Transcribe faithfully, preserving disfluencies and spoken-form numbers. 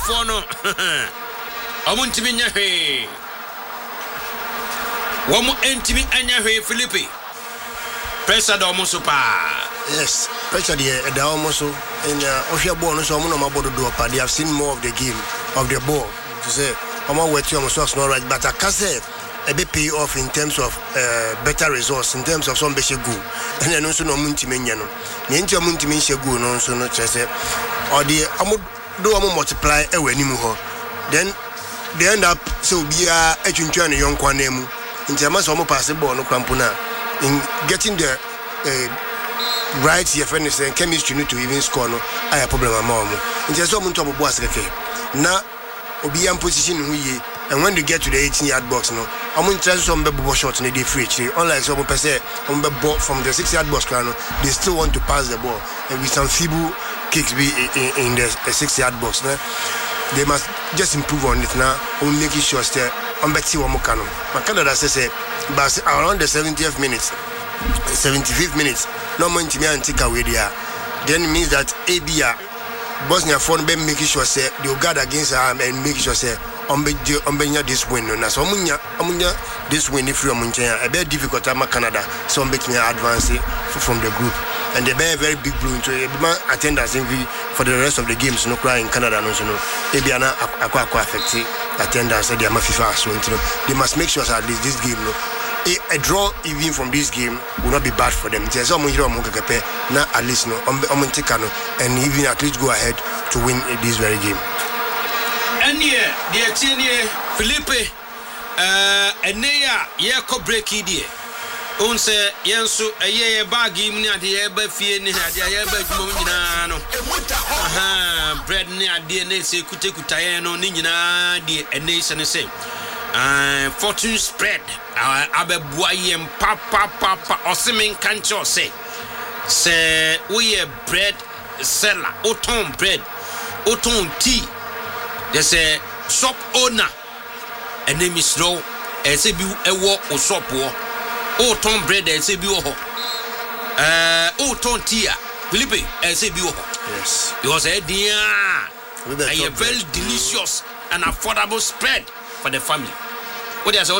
for no. Omuntimi nyahe. Womu entimi anyahe Philippe. Pressure do mo so pa. Yes, pressure the the almost so in Osha ball no so mo no mabod do pa. They have seen more of the game of the ball. To say omo wet you so not right, but I can say a bit pay off in terms of uh, better results, in terms of some be go. And then also no muntimi nya no. Ni enti muntimi she go no so no chese. Or the omo do omo multiply e wani mu ho. Then they end up so be a etwuntwa ne yonkwa na mu. Nti ama so omo pass ball no kwampo na in getting the uh, right here friend is saying chemistry need to even score no I have problem among them. In just some to boss keke na obi am position who ye and when you get to the eighteen yard box no I'm interested some be shot in the free unlike some person on the ball from the six yard box no they still want to pass the ball and with some feeble kicks be in, in the six yard box no they must just improve on it now on making sure that on Betty Wamukano but Canada says but around the seventieth minute seventy-fifth minutes no man to me and take away there then it means that A B A Bosnia phone be making sure say they guard against her and make sure say on be on be this win no so munya munya this win if you munya a very difficult time Canada so make me advance from the group and they be very big blue into attendance for the rest of the games no cry in Canada no so no A B A na akwa akwa affect attendance they are FIFA so they must make sure that at least this game no A, a draw even from this game will not be bad for them. There's some now at least no and even at least go ahead to win this very game. And yeah, the Etienne Philippe uh and yeah, yeah, co break idea. Unse yensu a year bag him near the air by fear near the air by Munano. Aha, bread near D N A say Kutekutayano, Nina, the nation is same. Uh, fortune spread. Uh, Abe Boyem Papa Papa Osimin Kancho say. Say we a bread seller, Oton bread, Oton tea. They say shop owner. And name is slow. As a bu a walk or shop war. Oton bread as a bu. Uh, Oton tea. Philippe as a bu. Yes. Because a dear. A very delicious and affordable spread for the family. What is